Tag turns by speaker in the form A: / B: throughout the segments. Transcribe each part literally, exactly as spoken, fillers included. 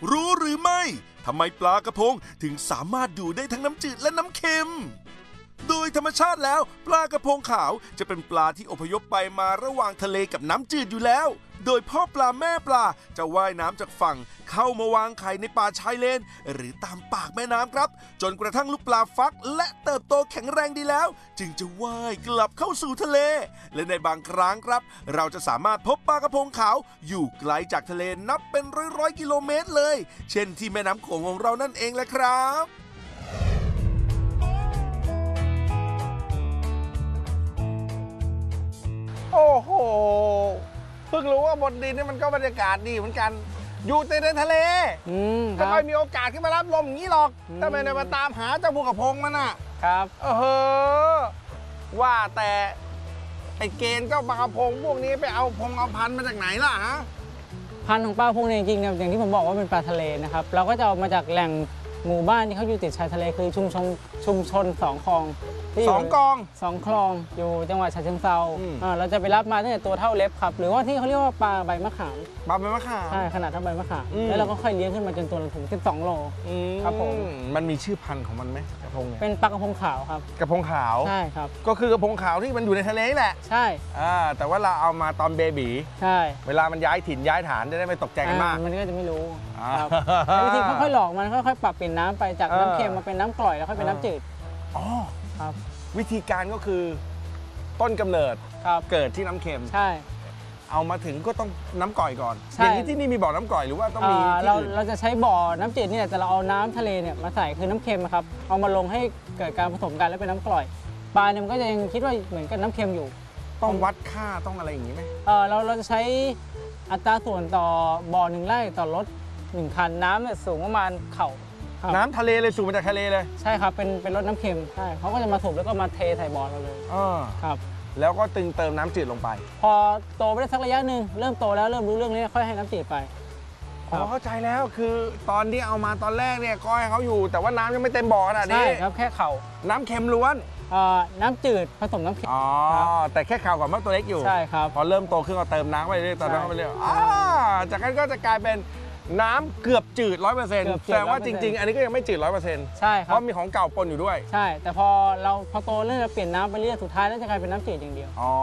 A: รู้หรือไม่ทำไมปลากระพงถึงสามารถดูได้ทั้งน้ำจืดและน้ำเค็มโดยธรรมชาติแล้วปลากระพงขาวจะเป็นปลาที่อพยพไปมาระหว่างทะเลกับน้ำจืดอยู่แล้วโดยพ่อปลาแม่ปลาจะว่ายน้ำจากฝั่งเข้ามาวางไข่ในป่าชายเลนหรือตามปากแม่น้ำครับจนกระทั่งลูกปลาฟักและเติบโตแข็งแรงดีแล้วจึงจะว่ายกลับเข้าสู่ทะเลและในบางครั้งครับเราจะสามารถพบปลากระพงขาวอยู่ไกลจากทะเลนับเป็นร้อยๆกิโลเมตรเลยเช่นที่แม่น้ำโขงของเรานั่นเองแหละครับ
B: โอ้โหเพิ่งรู้ว่าบนดินนี่มันก็บรรยากาศดีเหมือนกันอยู่แต่ในทะเลไม่ค่อยมีโอกาสขึ้นมารับลมอย่างนี้หรอกถ้าไม่ได้มาตามหาเจ้าปลากระพงมันอ่ะครับเออว่าแต่ไอ้เกณฑ์เจ้าปลากระพงพวกนี้ไปเอาพงเอาพันธุ์มาจากไหนล่ะฮะ
C: พันธุ์ของปลากระพงเนี่ยจริงๆอย่างที่ผมบอกว่าเป็นปลาทะเลนะครับเราก็จะเอามาจากแหล่งหมู่บ้านที่เขาอยู่ติดชายทะเลคือชุมชนชุมชนสองคลอง
B: สองกอง
C: สองคลองอยู่จังหวัดฉะเชิงเทราเราจะไปรับมาตั้งแต่ตัวเท่าเล็บครับหรือว่าที่เขาเรียกว่าปลาใบมะขาม
B: ปลาใบมะขาม
C: ใช่ขนาดเท่าใบมะขามแล้วเราก็ค่อยเลี้ยงขึ้นมาจนตัวถึงสิบสองโลครับผม
B: มันมีชื่อพันธุ์ของมันไหมกระพงเนี่ย
C: เป็นปลากระพงขาวครับ
B: กระพงขาว
C: ใช่ครับ
B: ก็คือกระพงขาวที่มันอยู่ในทะเลนี่แหละ
C: ใช่
B: อ่าแต่ว่าเราเอามาตอนเบบี
C: ใช่
B: เวลามันย้ายถิ่นย้ายฐานจะได้ไม่ตกใจกันมาก
C: มันก็จะไม่รู้ครับวิธีค่อยๆหลอกมันค่อยๆปรับเปลี่ยนน้ำไปจากน้ำเค็มมาเป็นน้ำกร่อยแล้วค่อยเป็นน้ำจืด
B: อ๋อ
C: ครับ
B: วิธีการก็คือต้นกำเนิดเกิดที่น้ำเค็ม
C: ใช่
B: เอามาถึงก็ต้องน้ำก่อยก่อนอย่างนี้ที่นี่มีบ่อน้ำก่อยหรือว่าต้องมีที่
C: อื่นเราเราจะใช้บ่อน้ำจืดนี่แต่เราเอาน้ำทะเลเนี่ยมาใส่คือน้ำเค็มครับเอามาลงให้เกิดการผสมกันแล้วเป็นน้ำกร่อยปลาเนี่ยมันก็จะยังคิดว่าเหมือนกับน้ำเค็มอยู่
B: ต้องวัดค่าต้องอะไรอย่างนี้ไหม
C: เออเราเราจะใช้อัตราส่วนต่อบ่อหนึ่งไร่ต่อรถหนึ่งคันน้ำเนี่ยสูงประมาณเข่า
B: น้ำทะเลเลยสูบมาจากทะเลเลย
C: ใช่ครับเป็นเป็นรถน้ำเค็มใช่เขาก็จะมาสูบแล้วก็มาเทใส่บ่อเราเลย
B: อ๋อ
C: ครับ
B: แล้วก็ตึงเติมน้ำจืดลงไป
C: พอโตไปได้สักระยะหนึ่งเริ่มโตแล้วเริ่มรู้เรื่องนี้ค่อยให้น้ำจืดไป
B: อ๋อเข้าใจแล้วคือตอนที่เอามาตอนแรกเนี่ยก็ให้เขาอยู่แต่ว่าน้ำยังไม่เต็มบ่อขนาดนี้
C: ใช่ครับแค่เข่า
B: น้ำเค็มล้วน
C: น้ำจืดผสมน้ำเค็ม
B: อ๋อแต่แค่เข่าก่อนเมื่อตัวเล็กอยู่
C: ใช่ครับ
B: พอเริ่มโตขึ้นก็เติมน้ำไปเรื่อยๆเติมน้ำไปเรื่อยๆจากนั้นก็จะกลายเป็นน้ำเกือบจืดร้อยเปอร์เซ็นต์แสดงว่าจริงๆอันนี้ก็ยังไม่จืดร้อยเปอร์เซ็นต์
C: ใช่ครับ
B: เพราะมีของเก่าปนอยู่ด้วย
C: ใช่แต่พอเราพอโตเรื่อยๆเปลี่ยนน้ำไปเรื่อยสุดท้ายแล้วจะกลายเป็นน้ำจืดอย่างเดียว
B: อ๋อ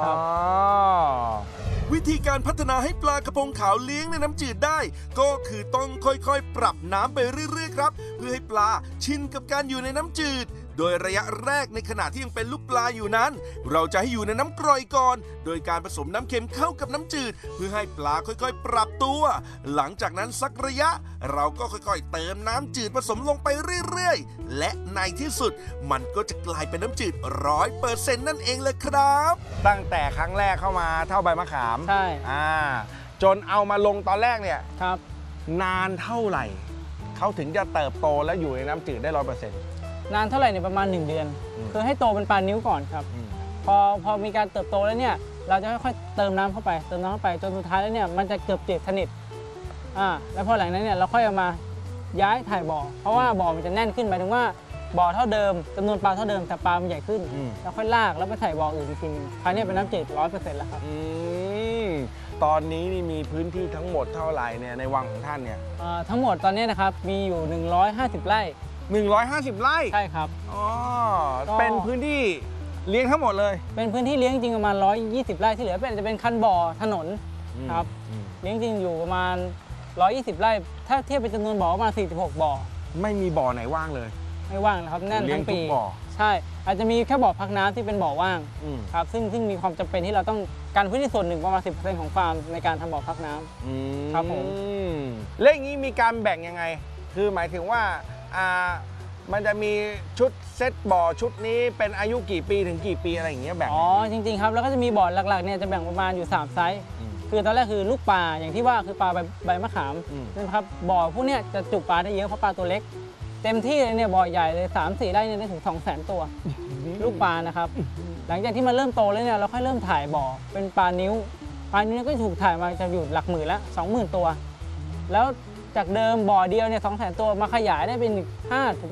A: วิธีการพัฒนาให้ปลากระพงขาวเลี้ยงในน้ำจืดได้ก็คือต้องค่อยๆปรับน้ำไปเรื่อยๆครับเพื่อให้ปลาชินกับการอยู่ในน้ำจืดโดยระยะแรกในขณะที่ยังเป็นลูกปลาอยู่นั้นเราจะให้อยู่ในน้ำกร่อยก่อนโดยการผสมน้ำเค็มเข้ากับน้ำจืดเพื่อให้ปลาค่อยๆปรับตัวหลังจากนั้นสักระยะเราก็ค่อยๆเติมน้ำจืดผสมลงไปเรื่อยๆและในที่สุดมันก็จะกลายเป็นน้ำจืดร้อยเปอร์เซ็นต์นั่นเองเลยครับ
B: ตั้งแต่ครั้งแรกเข้ามาเท่าใบมะขาม
C: ใช่
B: อ่าจนเอามาลงตอนแรกเนี่ย
C: ครับ
B: นานเท่าไหร่เขาถึงจะเติบโตและอยู่ในน้ำจืดได้ร้อยเปอร์เซ็นต์
C: นานเท่าไหร่เนี่ยประมาณหนึ่งเดือนคือให้โตเป็นปลานิ้วก่อนครับพอพอมีการเติบโตแล้วเนี่ยเราจะค่อยๆเติมน้ำเข้าไปเติมน้ำเข้าไปจนสุดท้ายแล้วเนี่ยมันจะเกือบจืดสนิทอ่าแล้วพอหลังนั้นเนี่ยเราค่อยเอามาย้ายถ่ายบ่อเพราะว่าบ่อมันจะแน่นขึ้นหมายถึงว่าบ่อเท่าเดิมจำนวนปลาเท่าเดิมแต่ปลามันใหญ่ขึ้นแล้วค่อยลากแล้วไปใส่บ่ออื่นอีกทีนึงภายในเป็นน้ำจืดร้อยเปอร์เซ็นต์แล้วครับ
B: ตอนนี้นี่มีพื้นที่ทั้งหมดเท่าไหร่เนี่ยในวังของท่านเนี่ย
C: ทั้งหมดตอนนี้นะครับมีอยู่หนึ่งร้อยห้าสิบไร่
B: หนึ่งร้อยห้าสิบไร่
C: ใช่ครับ
B: อ๋อเป็นพื้นที่เลี้ยงทั้งหมดเลย
C: เป็นพื้นที่เลี้ยงจริงประมาณหนึ่งร้อยยี่สิบไร่ที่เหลือเป็นจะเป็นคันบ่อถนนครับเลี้ยงจริงอยู่ประมาณหนึ่งร้อยยี่สิบไร่ถ้าเทียบเป็นจำนวนบ่อประมาณสี่สิบหกบ่อ
B: ไม่มีบ่อไหนว่างเลย
C: ไม่ว่างนะครับแน่นทั้งปี
B: บ่อ
C: ใช่อาจจะมีแค่บ่อพักน้ำที่เป็นบ่อว่างครับซึ่งซึ่งมีความจำเป็นที่เราต้องการพื้นที่ส่วนหนึ่งประมาณ สิบเปอร์เซ็นต์ ของฟาร์มในการทำบ่อพักน้ำครับผม
B: และอย่างนี้มีการแบ่งยังไงคือหมายถึงว่าอ่ามันจะมีชุดเซตบ่อชุดนี้เป็นอายุกี่ปีถึงกี่ปีอะไรอย่างเงี้ยแบ่ง
C: อ๋อจริงๆครับแล้วก็จะมีบ่อหลักๆเนี่ยจะแบ่งประมาณอยู่สามไซส์คือตอนแรกคือลูกปลาอย่างที่ว่าคือปลาใบใบมะขามนะครับบ่อพวกเนี้ยจะจุปลาได้เยอะเพราะปลาตัวเล็กเต็มที่เลยเนี่ยบ่อใหญ่เลยสามสี่ไร่เนี่ยได้ถึงสองแสนตัวลูกปลานะครับหลังจากที่มันเริ่มโตแล้วเนี่ยเราค่อยเริ่มถ่ายบ่อเป็นปลานิ้วปลานิ้วก็ถูกถ่ายมาจะอยู่หลักหมื่นละสองหมื่นตัวแล้วจากเดิมบ่อเดียวเนี่ยสองแสนตัวมาขยายได้เป็นห้าถึง